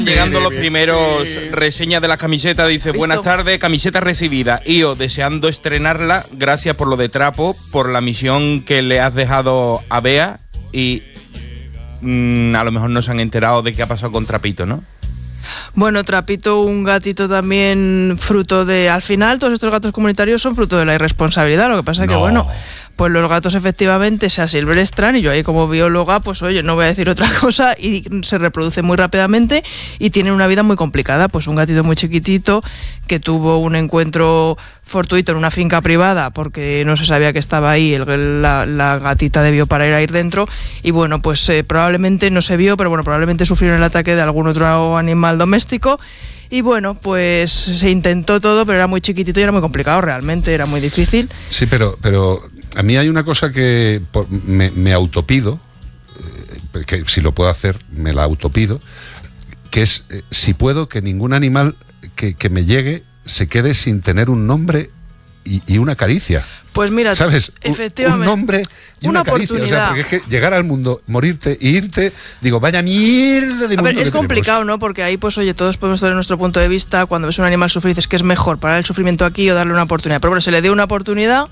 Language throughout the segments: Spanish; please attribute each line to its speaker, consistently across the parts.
Speaker 1: Llegando los primeros reseñas de la camiseta, dice: buenas tardes, camiseta recibida. Io, deseando estrenarla, gracias por lo de Trapo, por la misión que le has dejado a Bea y a lo mejor no se han enterado de qué ha pasado con Trapito, ¿no?
Speaker 2: Bueno, Trapito, un gatito también fruto de... Al final, todos estos gatos comunitarios son fruto de la irresponsabilidad. Lo que pasa es que, bueno, pues los gatos efectivamente se asilvestran y yo ahí como bióloga, pues oye, no voy a decir otra cosa, y se reproducen muy rápidamente y tienen una vida muy complicada. Pues un gatito muy chiquitito que tuvo un encuentro fortuito en una finca privada porque no se sabía que estaba ahí, la gatita debió parar a ir dentro y bueno, pues probablemente no se vio, pero bueno, probablemente sufrieron el ataque de algún otro animal doméstico. Y bueno, pues se intentó todo, pero era muy chiquitito y era muy complicado, realmente, era muy difícil.
Speaker 3: Sí, pero a mí hay una cosa que me autopido, que si lo puedo hacer, me la autopido, que es, si puedo, que ningún animal que me llegue se quede sin tener un nombre y una caricia.
Speaker 2: Pues mira,
Speaker 3: ¿sabes?
Speaker 2: Efectivamente,
Speaker 3: un nombre y una caricia. O sea, porque es que llegar al mundo, morirte e irte, digo, vaya mierda de mundo.
Speaker 2: A ver, es complicado, ¿no? Porque ahí, pues oye, todos podemos tener nuestro punto de vista. Cuando ves un animal sufrir, dices que es mejor parar el sufrimiento aquí o darle una oportunidad. Pero bueno, se le dio una oportunidad.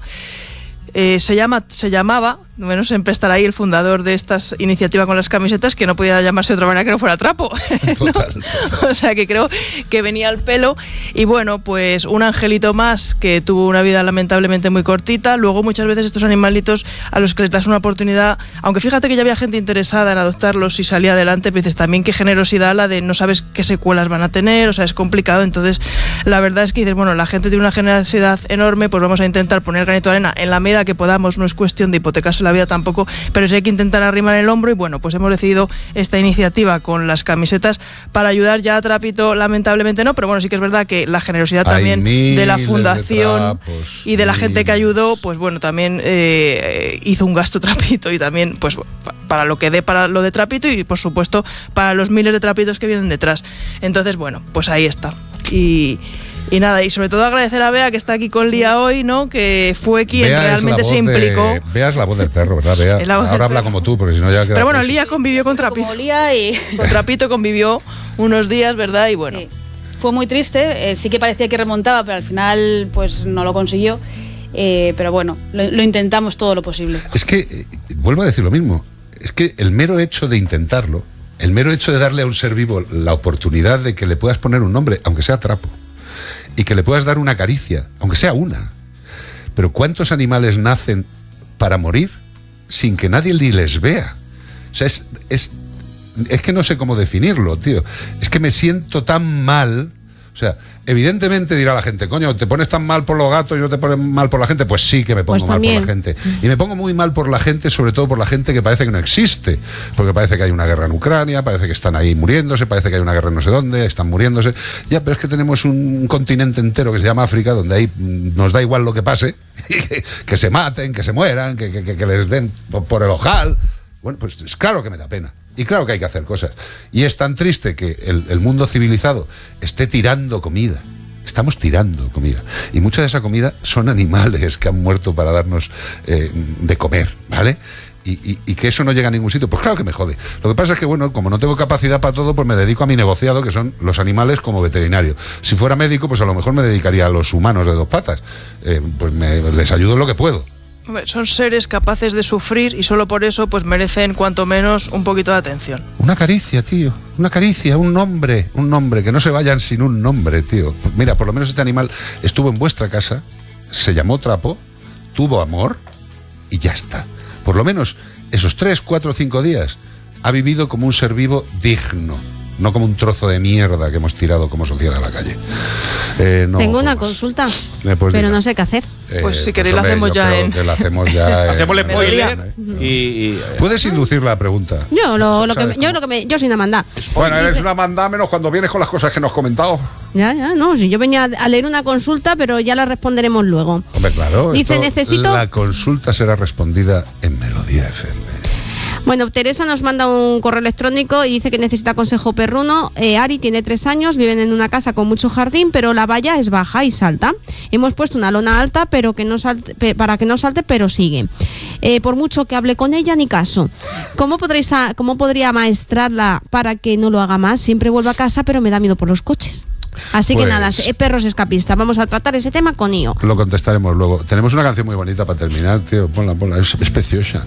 Speaker 2: Se llamaba, bueno, siempre estará ahí el fundador de estas iniciativas con las camisetas, que no podía llamarse de otra manera que no fuera Trapo.
Speaker 3: Total.
Speaker 2: O sea, que creo que venía al pelo. Y bueno, pues un angelito más que tuvo una vida lamentablemente muy cortita. Luego muchas veces estos animalitos a los que les das una oportunidad, aunque fíjate que ya había gente interesada en adoptarlos y salía adelante, pero dices también qué generosidad la de no sabes qué secuelas van a tener, o sea, es complicado. Entonces la verdad es que dices, bueno, la gente tiene una generosidad enorme, pues vamos a intentar poner granito de arena en la medida que podamos, no es cuestión de hipotecarse la vida tampoco, pero sí hay que intentar arrimar el hombro. Y bueno, pues hemos decidido esta iniciativa con las camisetas para ayudar. Ya a Trapito lamentablemente no, pero bueno, sí que es verdad que la generosidad también de la fundación y de la gente que ayudó, pues bueno, también hizo un gasto Trapito, y también pues para lo que dé para lo de Trapito y por supuesto para los miles de trapitos que vienen detrás. Entonces bueno, pues ahí está. Y nada, y sobre todo agradecer a Bea, que está aquí con Lía hoy, ¿no? Que fue quien
Speaker 3: Bea
Speaker 2: realmente se implicó.
Speaker 3: Bea es la voz del perro, ¿verdad, Bea? Ahora habla como tú, porque si no ya queda.
Speaker 2: Pero bueno, Lía convivió con Trapito.
Speaker 4: Como Lía y...
Speaker 2: Con Trapito convivió unos días, ¿verdad? Y bueno.
Speaker 4: Sí. Fue muy triste, sí que parecía que remontaba, pero al final pues no lo consiguió. Pero bueno, lo intentamos todo lo posible.
Speaker 3: Es que, vuelvo a decir lo mismo, es que el mero hecho de intentarlo, el mero hecho de darle a un ser vivo la oportunidad de que le puedas poner un nombre, aunque sea Trapo, y que le puedas dar una caricia, aunque sea una. Pero ¿cuántos animales nacen para morir sin que nadie ni les vea? O sea, es que no sé cómo definirlo, tío. Es que me siento tan mal. O sea, evidentemente dirá la gente, coño, ¿te pones tan mal por los gatos y no te pones mal por la gente? Pues sí que me pongo mal por la gente. Y me pongo muy mal por la gente, sobre todo por la gente que parece que no existe. Porque parece que hay una guerra en Ucrania, parece que están ahí muriéndose, parece que hay una guerra en no sé dónde, están muriéndose. Ya, pero es que tenemos un continente entero que se llama África, donde ahí nos da igual lo que pase, que se maten, que se mueran, que les den por el ojal. Bueno, pues es claro que me da pena. Y claro que hay que hacer cosas. Y es tan triste que el mundo civilizado esté tirando comida. Estamos tirando comida. Y mucha de esa comida son animales que han muerto para darnos de comer, ¿vale? Y que eso no llega a ningún sitio, pues claro que me jode. Lo que pasa es que, bueno, como no tengo capacidad para todo, pues me dedico a mi negociado, que son los animales como veterinario. Si fuera médico, pues a lo mejor me dedicaría a los humanos de dos patas. Pues les ayudo en lo que puedo.
Speaker 2: Son seres capaces de sufrir y solo por eso pues merecen cuanto menos un poquito de atención.
Speaker 3: Una caricia, tío, una caricia, un nombre, que no se vayan sin un nombre, tío. Mira, por lo menos este animal estuvo en vuestra casa, se llamó Trapo, tuvo amor y ya está. Por lo menos esos 3, 4, 5 días ha vivido como un ser vivo digno, no como un trozo de mierda que hemos tirado como sociedad a la calle.
Speaker 5: Tengo una consulta, pero no sé qué hacer.
Speaker 2: Pues si queréis la hacemos ya en...
Speaker 3: Que la hacemos ya
Speaker 1: hacemos el spoiler y...
Speaker 3: Puedes inducir la pregunta.
Speaker 5: Yo soy una mandá.
Speaker 3: Bueno, eres una mandá menos cuando vienes con las cosas que nos has comentado.
Speaker 5: Ya, no, si yo venía a leer una consulta, pero ya la responderemos luego.
Speaker 3: Hombre, claro.
Speaker 5: Dice, necesito...
Speaker 3: La consulta será respondida en Melodía FM.
Speaker 5: Bueno, Teresa nos manda un correo electrónico y dice que necesita consejo perruno. Ari tiene 3 años, viven en una casa con mucho jardín, pero la valla es baja y salta. Hemos puesto una lona alta pero que no salte, para que no salte, pero sigue. Por mucho que hable con ella, ni caso. ¿Cómo podría maestrarla para que no lo haga más? Siempre vuelvo a casa, pero me da miedo por los coches. Así que nada, perros escapistas. Vamos a tratar ese tema con IO.
Speaker 3: Lo contestaremos luego. Tenemos una canción muy bonita para terminar, tío. Ponla. Es preciosa.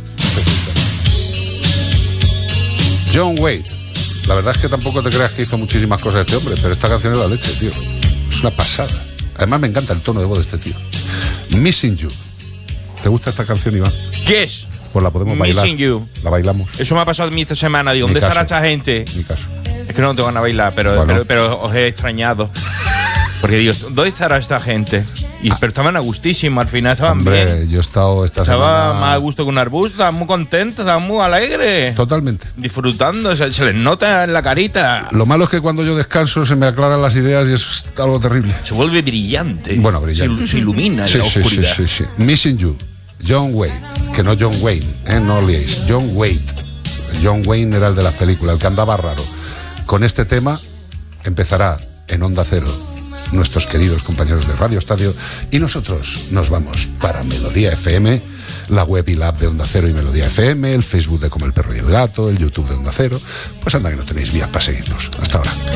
Speaker 3: John Waite. La verdad es que tampoco te creas que hizo muchísimas cosas este hombre, pero esta canción es la leche, tío. Es una pasada. Además me encanta el tono de voz de este tío. Missing You. ¿Te gusta esta canción, Iván?
Speaker 1: Yes.
Speaker 3: Pues la podemos bailar.
Speaker 1: Missing You.
Speaker 3: La bailamos.
Speaker 1: Eso me ha pasado a mí esta semana. Digo, ¿dónde estará esta gente?
Speaker 3: Mi caso.
Speaker 1: Es que no te van a bailar, pero os he extrañado. Porque digo, ¿dónde estará esta gente? Pero estaban a gustísimo, al final estaban bien.
Speaker 3: Yo he estado esta semana...
Speaker 1: Estaba más a gusto que un arbusto, estaban muy contentos, estaban muy alegres.
Speaker 3: Totalmente.
Speaker 1: Disfrutando, se les nota en la carita.
Speaker 3: Lo malo es que cuando yo descanso se me aclaran las ideas y eso es algo terrible.
Speaker 1: Se vuelve brillante.
Speaker 3: Bueno, brillante.
Speaker 1: Se ilumina en la oscuridad.
Speaker 3: Sí. Missing You. John Waite. Que no John Wayne, no liéis. John Waite. John Wayne era el de las películas, el que andaba raro. Con este tema empezará en Onda Cero nuestros queridos compañeros de Radio Estadio y nosotros nos vamos para Melodía FM, la web y la app de Onda Cero y Melodía FM, el Facebook de Como el Perro y el Gato, el YouTube de Onda Cero. Pues anda que no tenéis vías para seguirnos. Hasta ahora.